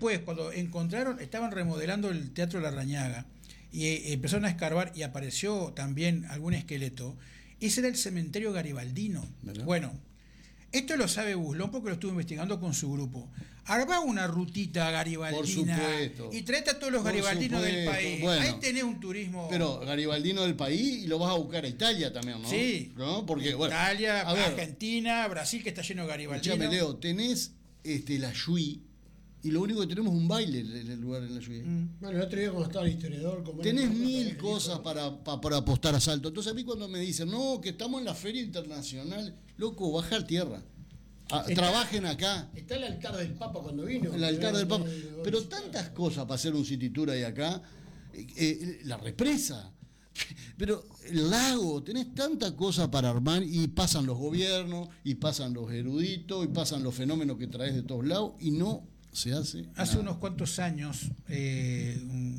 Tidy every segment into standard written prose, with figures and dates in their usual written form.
después, cuando estaban remodelando el Teatro Larrañaga y empezaron a escarbar y apareció también algún esqueleto, ese era el cementerio garibaldino. ¿Verdad? Bueno, esto lo sabe Buslón porque lo estuvo investigando con su grupo. Armá una rutita garibaldina y traete a todos los garibaldinos del país. Bueno, ahí tenés un turismo. Pero garibaldino del país y lo vas a buscar a Italia también, ¿no? Sí. ¿No? Porque, bueno, Italia, Argentina, Brasil, que está lleno de garibaldinos. Escuchame, Leo, tenés la Yui y lo único que tenemos es un baile en el lugar en la Yui. Bueno, el otro día cuando estaba el historiador... Tenés mil cosas para apostar a Salto. Entonces a mí cuando me dicen, no, que estamos en la Feria Internacional, loco, bajar tierra. Trabajen acá. Está el altar del Papa cuando vino. El altar del Papa. Pero tantas cosas para hacer un city tour ahí acá. La represa. Pero el lago, tenés tanta cosa para armar y pasan los gobiernos, y pasan los eruditos, y pasan los fenómenos que traes de todos lados y no se hace. Hace unos cuantos años, en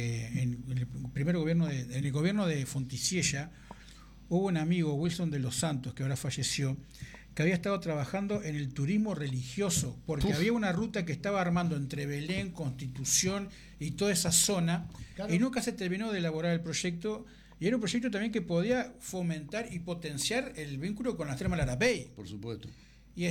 el gobierno de Fonticiella, hubo un amigo, Wilson de los Santos, que ahora falleció, que había estado trabajando en el turismo religioso, porque había una ruta que estaba armando entre Belén, Constitución y toda esa zona, y nunca se terminó de elaborar el proyecto, y era un proyecto también que podía fomentar y potenciar el vínculo con las Termas del Arapey. Por supuesto. Y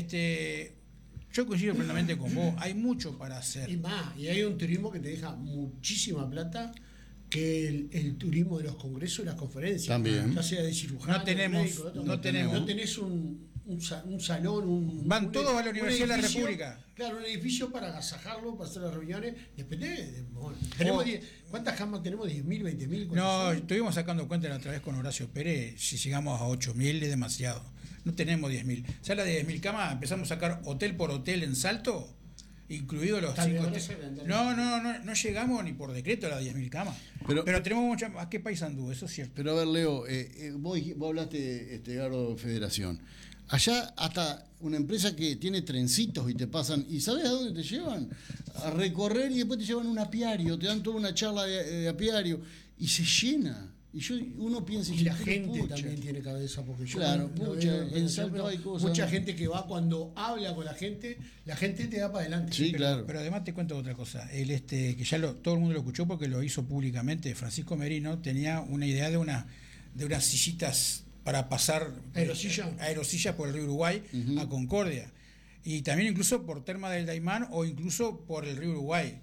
yo coincido plenamente con vos, hay mucho para hacer. Y hay un turismo que te deja muchísima plata, que el turismo de los congresos y las conferencias. También. Ya sea de cirujano, No tenemos, médico, no tenemos. No tenés un salón, van todos a la Universidad de la República. Claro, un edificio para agasajarlo, para hacer las reuniones. Tenemos ¿cuántas camas tenemos? ¿10.000, 20.000? No, estuvimos sacando cuenta la otra vez con Horacio Pérez, si llegamos a 8.000 es demasiado. No tenemos 10.000. Sala de 10.000 camas, empezamos a sacar hotel por hotel en Salto, incluidos los 5 hoteles. No llegamos ni por decreto a las 10.000 camas. Pero tenemos muchas más que Paysandú, eso es cierto. Pero a ver, Leo, vos hablaste, Gardo, Federación. Allá hasta una empresa que tiene trencitos y te pasan, ¿y sabes a dónde te llevan? A recorrer y después te llevan a un apiario, te dan toda una charla de apiario y se llena. Uno piensa... Y la gente también tiene cabeza, porque yo... Claro, en Salto hay cosas... Mucha gente que va, cuando habla con la gente te da para adelante. Sí, claro. Pero además te cuento otra cosa. Que ya todo el mundo lo escuchó porque lo hizo públicamente. Francisco Merino tenía una idea de unas sillitas para pasar aerosillas por el río Uruguay a Concordia. Y también incluso por Terma del Daimán o incluso por el río Uruguay.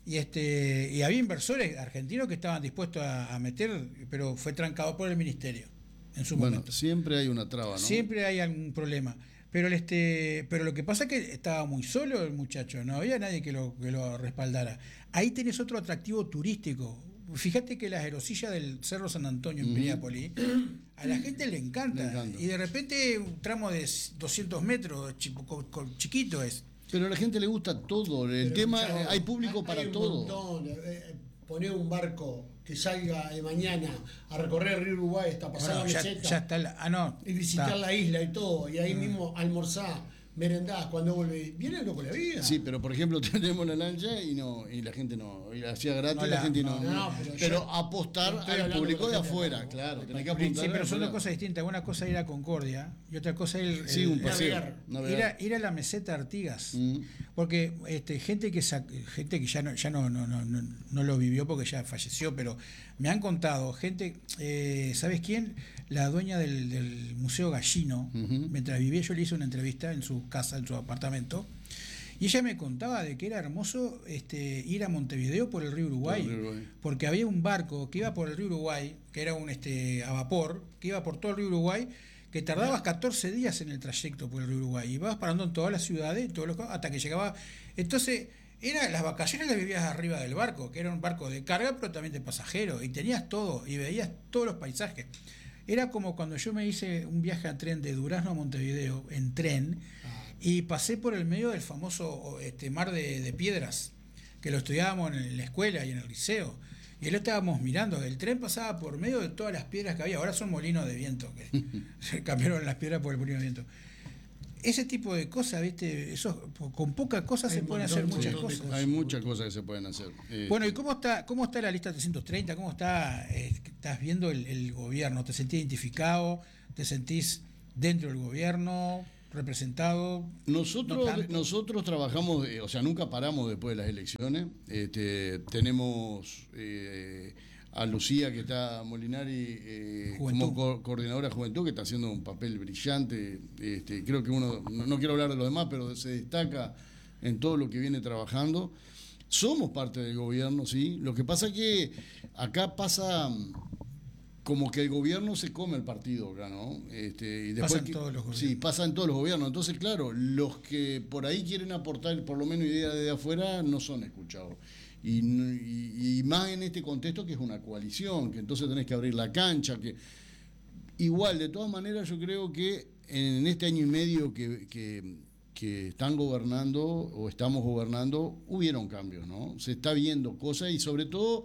Y había inversores argentinos que estaban dispuestos a meter, pero fue trancado por el ministerio en su momento. Siempre hay una traba, ¿no? Siempre hay algún problema. Pero lo que pasa es que estaba muy solo el muchacho, no había nadie que lo respaldara. Ahí tenés otro atractivo turístico. Fíjate que las aerosillas del Cerro San Antonio en Piriápolis, a la gente le encanta. Y de repente un tramo de 200 metros, chiquito es. Pero a la gente le gusta todo. Hay público para todo. Poner un barco que salga de mañana a recorrer el río Uruguay hasta pasar la meseta. Ya está y visitar la isla y todo. Y ahí mismo almorzar, merendás cuando volvés. Viene loco la vida. Sí, pero por ejemplo tenemos la lancha y la gente no. Y la hacía gratis la gente no. Pero apostar al público de afuera, claro. Tenés que apuntar. Sí, pero son dos cosas distintas. Una cosa es ir a Concordia y otra cosa es un paseo. Ir a la meseta Artigas. Porque gente que ya no lo vivió porque ya falleció, pero me han contado gente, ¿sabes quién? La dueña del Museo Gallino. Mientras vivía yo le hice una entrevista en su casa, en su apartamento, y ella me contaba de que era hermoso ir a Montevideo por el río Uruguay, porque había un barco que iba por el río Uruguay, que era un a vapor, que iba por todo el río Uruguay, que tardabas 14 días en el trayecto por el río Uruguay, y ibas parando en todas las ciudades, hasta que llegaba. Entonces, las vacaciones las vivías arriba del barco, que era un barco de carga, pero también de pasajeros, y tenías todo, y veías todos los paisajes. Era como cuando yo me hice un viaje a tren de Durazno a Montevideo, en tren, y pasé por el medio del famoso mar de piedras, que lo estudiábamos en la escuela y en el liceo, y lo estábamos mirando. El tren pasaba por medio de todas las piedras que había. Ahora son molinos de viento, que se cambiaron las piedras por el molino de viento. Ese tipo de cosas, ¿viste? Con poca cosa se pueden hacer muchas cosas. Hay muchas cosas que se pueden hacer. Bueno, ¿y cómo está la lista 330? ¿Cómo estás viendo el gobierno? ¿Te sentís identificado? ¿Te sentís dentro del gobierno? representado? Nosotros trabajamos, o sea, nunca paramos después de las elecciones. Tenemos a Lucía, que está Molinari, como coordinadora de juventud, que está haciendo un papel brillante. Creo que no quiero hablar de los demás, pero se destaca en todo lo que viene trabajando. Somos parte del gobierno, sí. Lo que pasa es que acá pasa como que el gobierno se come el partido acá, ¿no? Y después pasa en todos los gobiernos. Sí, pasa en todos los gobiernos. Entonces, claro, los que por ahí quieren aportar por lo menos ideas de afuera no son escuchados. Y más en este contexto que es una coalición, que entonces tenés que abrir la cancha, que igual, de todas maneras, yo creo que en este año y medio que están gobernando o estamos gobernando, hubieron cambios, ¿no? Se está viendo cosas y sobre todo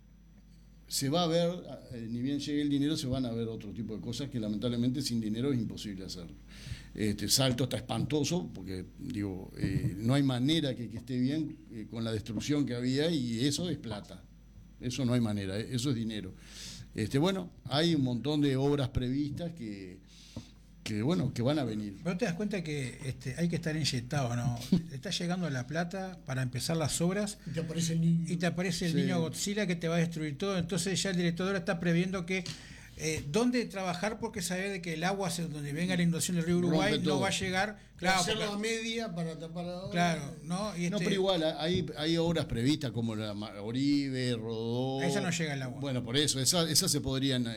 se va a ver, ni bien llegue el dinero, se van a ver otro tipo de cosas que lamentablemente sin dinero es imposible hacer. Salto está espantoso, porque digo, no hay manera que esté bien con la destrucción que había, y eso es plata. Eso no hay manera, eso es dinero. Bueno, hay un montón de obras previstas que van a venir. Pero te das cuenta que hay que estar inyectado, ¿no? Está llegando la plata para empezar las obras y te aparece el niño Godzilla que te va a destruir todo. Entonces ya el director ahora está previendo que dónde trabajar, porque sabe de que el agua, donde venga la inundación del río Uruguay, no va a llegar. Claro, hacerlo a media para tapar la obra. Claro, ¿no? No, pero igual hay obras previstas como la Oribe, Rodó. A esa no llega el agua. Bueno, por eso, esas se podrían.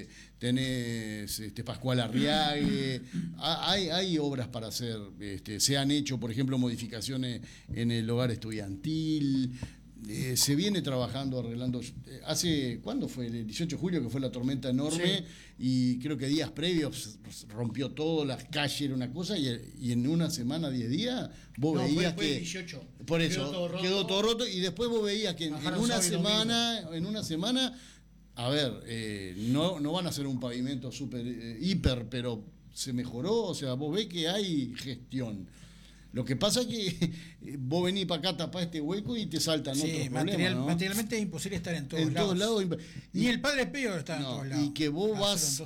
Tenés Pascual Arriague. Hay obras para hacer. Se han hecho, por ejemplo, modificaciones en el hogar estudiantil. Se viene trabajando, arreglando. ¿Cuándo fue? El 18 de julio, que fue la tormenta enorme, sí. Y creo que días previos rompió todo, las calles, era una cosa, y en una semana, 10 días, vos veías que... 18. Por eso, quedó todo roto, y después vos veías que en una semana, a ver, no van a hacer un pavimento súper hiper, pero se mejoró, o sea, vos ves que hay gestión. Lo que pasa es que vos venís para acá, tapás este hueco y te saltan otros problemas, ¿no? Materialmente es imposible estar en todos lados. Ni el Padre Pío está en todos lados. Y que vos vas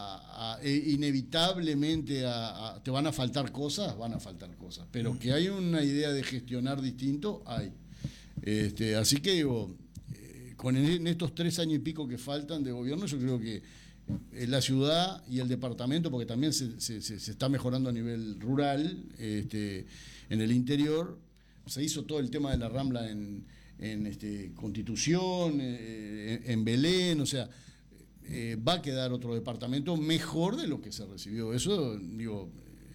inevitablemente te van a faltar cosas, pero que hay una idea de gestionar distinto, hay. Así que digo, en estos 3 años y pico que faltan de gobierno, yo creo que la ciudad y el departamento, porque también se está mejorando a nivel rural, en el interior, se hizo todo el tema de la Rambla en Constitución, en Belén, o sea, va a quedar otro departamento mejor de lo que se recibió. Eso, digo,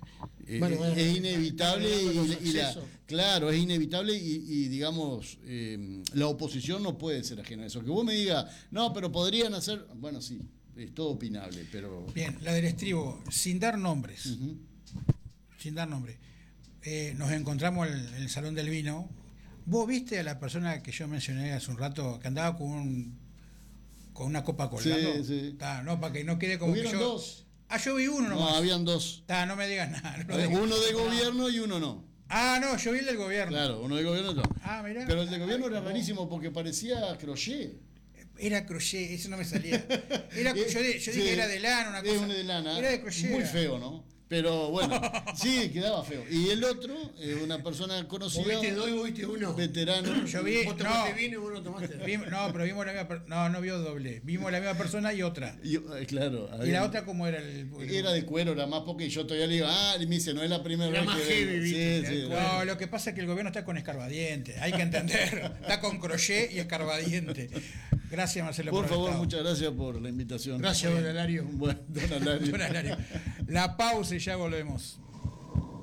es inevitable, claro, es inevitable y digamos, la oposición no puede ser ajena a eso. Que vos me digas, no, pero podrían hacer, bueno, sí. Es todo opinable, pero... Bien, la del estribo, sin dar nombres. Uh-huh. Sin dar nombres. Nos encontramos en el Salón del Vino. ¿Vos viste a la persona que yo mencioné hace un rato, que andaba con una copa colgando? Sí. No, para que no quede como que yo... dos. Yo vi uno nomás. No, habían dos. No me digas nada. Uno de gobierno y uno no. No, yo vi el del gobierno. Claro, uno del gobierno no. Mirá. Pero el del gobierno era rarísimo porque parecía crochet. Era crochet, eso no me salía. Yo dije que era de lana, una cosa. De lana. Era de crochet. Muy feo, ¿no? Pero bueno, sí, quedaba feo. Y el otro, una persona conocida. ¿Vos viste dos y vos viste uno? Veterano. Yo vi. ¿Vos tomaste vino y vos no tomaste? Pero vimos la misma persona. No vio doble. Vimos la misma persona y otra. Claro. ¿Y la otra cómo era? Era de cuero, era más porque yo todavía le digo, y me dice, no es la primera vez más que heavy, sí. No, lo que pasa es que el gobierno está con escarbadiente. Hay que entender. Está con crochet y escarbadiente. Gracias, Marcelo. Por favor, muchas gracias por la invitación. Gracias, don Alario. Bueno, don Alario. La pausa y ya volvemos.